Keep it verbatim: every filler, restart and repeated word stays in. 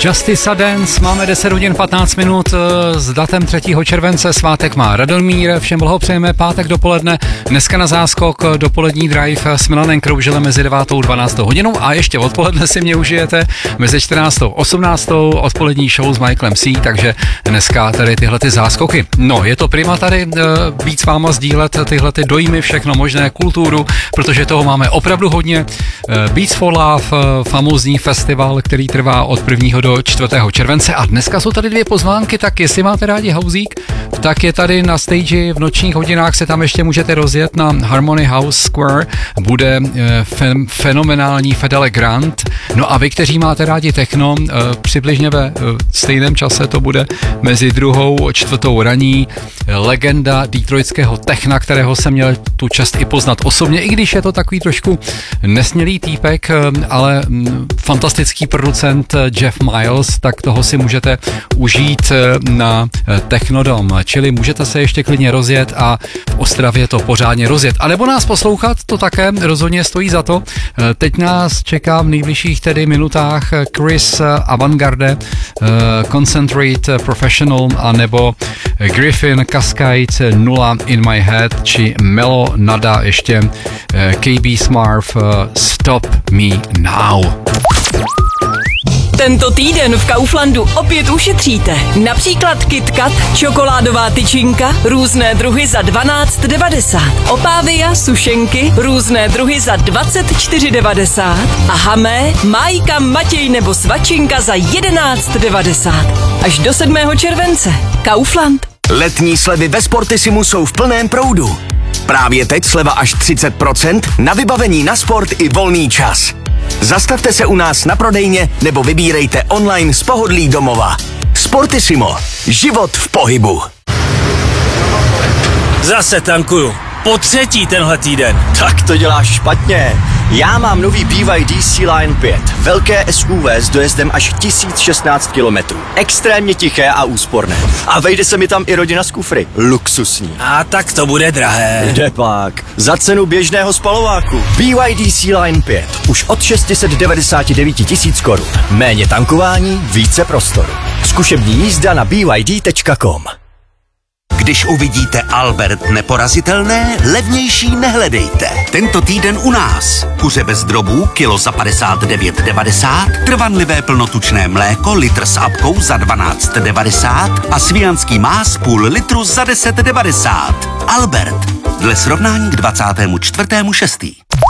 Justice a Dance, máme deset hodin patnáct minut s datem třetího července, svátek má Radomír, všem blahopřejeme, pátek dopoledne, dneska na záskok dopolední drive s Milanem Krouželem mezi devátou a dvanáctou hodinou a ještě odpoledne si mě užijete mezi čtrnáctou a osmnáctou odpolední show s Michaelem C, takže dneska tady tyhle ty záskoky. No, je to prima tady být s váma sdílet tyhle ty dojmy, všechno možné, kulturu, protože toho máme opravdu hodně. Beats for Love, famózní festival, který trvá od prvního do čtvrtého července a dneska jsou tady dvě pozvánky, tak jestli máte rádi housík, tak je tady na stage v nočních hodinách se tam ještě můžete rozjet na Harmony House Square, bude fen, fenomenální Fedele Grant, no a vy, kteří máte rádi techno, přibližně ve stejném čase to bude mezi druhou a čtvrtou raní, legenda detroitského techna, kterého jsem měl tu čest i poznat osobně, i když je to takový trošku nesmělý týpek, ale fantastický producent Jeff Miles, tak toho si můžete užít na Technodom, čili můžete se ještě klidně rozjet a v Ostravě to pořádně rozjet. A nebo nás poslouchat, to také rozhodně stojí za to. Teď nás čeká v nejbližších tedy minutách Chris Avantgarde, Concentrate Professional, a nebo Griffin Cascade Nula in My Head, či Melo Nada, ještě K B Smarv Stop Me Now. Tento týden v Kauflandu opět ušetříte. Například KitKat, čokoládová tyčinka, různé druhy za dvanáct devadesát. Opávia, sušenky, různé druhy za dvacet čtyři devadesát. A Hamé, Májka, Matěj nebo Svačinka za jedenáct devadesát. Až do sedmého července. Kaufland. Letní slevy ve Sportisimu jsou v plném proudu. Právě teď sleva až třicet procent na vybavení na sport i volný čas. Zastavte se u nás na prodejně nebo vybírejte online z pohodlí domova. Sportissimo. Život v pohybu. Zase tankuju. Po třetí tenhle týden. Tak to děláš špatně. Já mám nový B Y D C-Line pět. Velké S U V s dojezdem až tisíc šestnáct kilometrů. Extrémně tiché a úsporné. A vejde se mi tam i rodina z kufry. Luxusní. A tak to bude drahé. Jde pak. Za cenu běžného spalováku. B Y D C-Line pět. Už od šest set devadesát devět tisíc korun. Méně tankování, více prostoru. Zkušební jízda na b y d tečka com. Když uvidíte Albert neporazitelné, levnější nehledejte. Tento týden u nás. Kuře bez drobů, kilo za padesát devět devadesát, trvanlivé plnotučné mléko, litr s apkou za dvanáct devadesát a svijanský más půl litru za deset devadesát. Albert. Dle srovnání k dvacátému čtvrtému šestého